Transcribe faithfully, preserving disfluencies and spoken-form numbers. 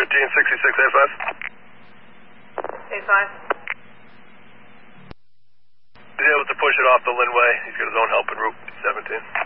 thirteen sixty-six A five. A five. He's able to push it off the Linway. He's got his own help en route, seventeen.